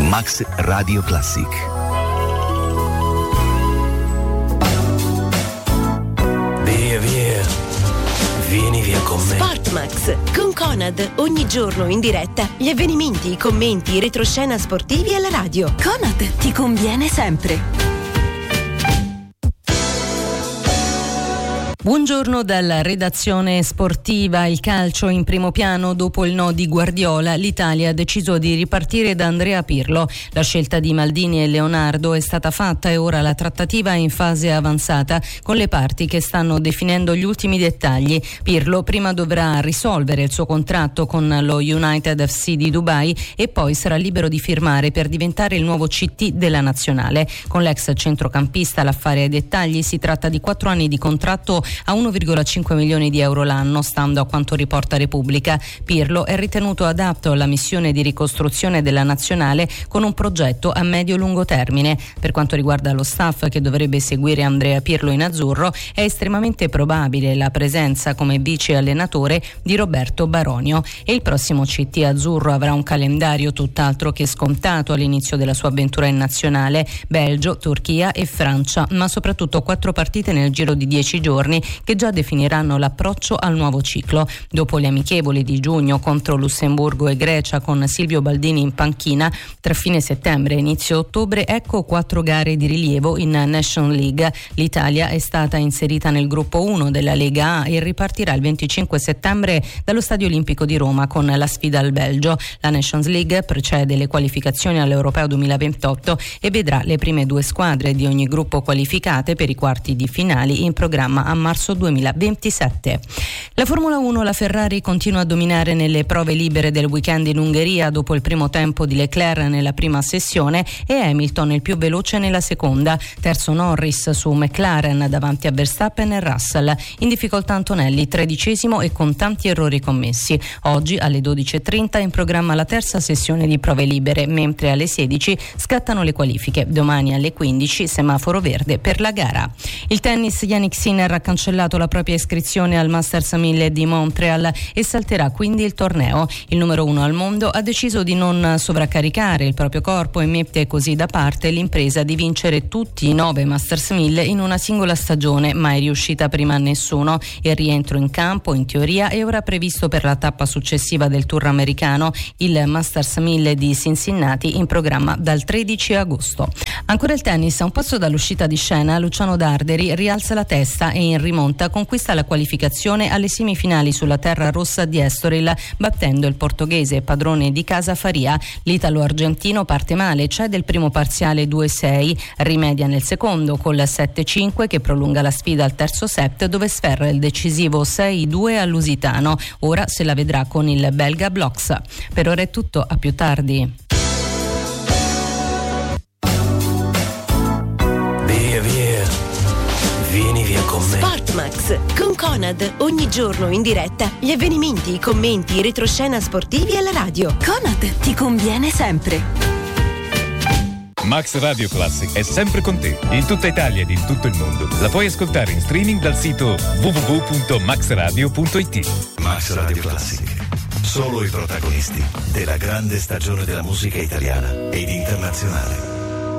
Max Radio Classic. Via, vieni via con me. Sportmax con Conad, ogni giorno in diretta gli avvenimenti, i commenti, i retroscena sportivi alla radio. Conad ti conviene sempre. Buongiorno dalla redazione sportiva. Il calcio in primo piano. Dopo il no di Guardiola, l'Italia ha deciso di ripartire da Andrea Pirlo. La scelta di Maldini e Leonardo è stata fatta e ora la trattativa è in fase avanzata con le parti che stanno definendo gli ultimi dettagli. Pirlo prima dovrà risolvere il suo contratto con lo United FC di Dubai e poi sarà libero di firmare per diventare il nuovo CT della nazionale. Con l'ex centrocampista l'affare ai dettagli. Si tratta di 4 anni di contratto a 1,5 milioni di euro l'anno, stando a quanto riporta Repubblica. Pirlo è ritenuto adatto alla missione di ricostruzione della nazionale con un progetto a medio-lungo termine. Per quanto riguarda lo staff che dovrebbe seguire Andrea Pirlo in azzurro, è estremamente probabile la presenza come vice allenatore di Roberto Baronio e il prossimo CT azzurro avrà un calendario tutt'altro che scontato all'inizio della sua avventura in nazionale: Belgio, Turchia e Francia, ma soprattutto 4 partite nel giro di 10 giorni che già definiranno l'approccio al nuovo ciclo. Dopo le amichevoli di giugno contro Lussemburgo e Grecia con Silvio Baldini in panchina, tra fine settembre e inizio ottobre, ecco 4 gare di rilievo in Nation League. L'Italia è stata inserita nel gruppo 1 della Lega A e ripartirà il 25 settembre dallo Stadio Olimpico di Roma con la sfida al Belgio. La Nations League precede le qualificazioni all'Europeo 2028 e vedrà le prime 2 squadre di ogni gruppo qualificate per i quarti di finali in programma a marzo 2027. La Formula 1, la Ferrari continua a dominare nelle prove libere del weekend in Ungheria dopo il primo tempo di Leclerc nella prima sessione e Hamilton il più veloce nella seconda. Terzo Norris su McLaren davanti a Verstappen e Russell. In difficoltà Antonelli, 13° e con tanti errori commessi. Oggi alle 12:30 in programma la terza sessione di prove libere, mentre alle 16 scattano le qualifiche. Domani alle 15 semaforo verde per la gara. Il tennis, Jannik Sinner ha cancellato la propria iscrizione al Masters 1000 di Montreal e salterà quindi il torneo. Il numero 1 al mondo ha deciso di non sovraccaricare il proprio corpo e mette così da parte l'impresa di vincere tutti i 9 Masters 1000 in una singola stagione, mai riuscita prima a nessuno. Il rientro in campo in teoria è ora previsto per la tappa successiva del tour americano, il Masters 1000 di Cincinnati, in programma dal 13 agosto. Ancora il tennis, a un passo dall'uscita di scena, Luciano Darderi rialza la testa e in rimonta conquista la qualificazione alle semifinali sulla terra rossa di Estoril, battendo il portoghese padrone di casa Faria. L'italo-argentino parte male, cede il primo parziale 2-6, rimedia nel secondo col 7-5 che prolunga la sfida al terzo set, dove sferra il decisivo 6-2 al lusitano. Ora se la vedrà con il belga Bloks. Per ora è tutto, a più tardi. Vieni via con me. Sportmax con Conad, ogni giorno in diretta gli avvenimenti, i commenti, i retroscena sportivi alla radio. Conad ti conviene sempre. Max Radio Classic è sempre con te, in tutta Italia ed in tutto il mondo. La puoi ascoltare in streaming dal sito www.maxradio.it. Max Radio Classic. Solo i protagonisti della grande stagione della musica italiana ed internazionale.